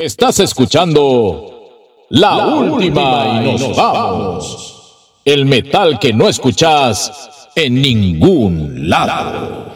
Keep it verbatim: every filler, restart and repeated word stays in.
Estás escuchando La Última y nos vamos. El metal que no escuchas en ningún lado.